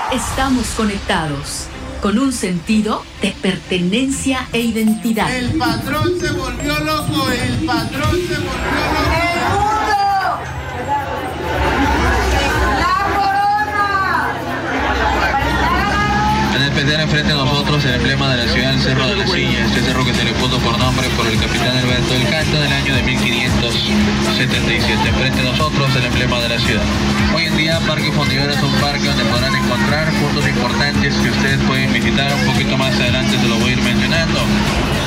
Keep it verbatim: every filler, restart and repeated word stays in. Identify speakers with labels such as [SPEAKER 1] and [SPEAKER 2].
[SPEAKER 1] Estamos conectados con un sentido de pertenencia e identidad.
[SPEAKER 2] El patrón se volvió loco, el patrón se volvió loco.
[SPEAKER 3] ¡El mundo! ¡La corona!
[SPEAKER 4] En el pedero enfrente de nosotros el emblema de la ciudad, el Cerro de la Silla, este cerro que se le puso por nombre por el capitán Alberto del Canto en el año de mil quinientos setenta y siete. Enfrente de nosotros el emblema de la ciudad. Hoy en día Parque Fundidora es un parque donde podrán encontrar puntos importantes que ustedes pueden visitar. Un poquito más adelante se lo voy a ir mencionando.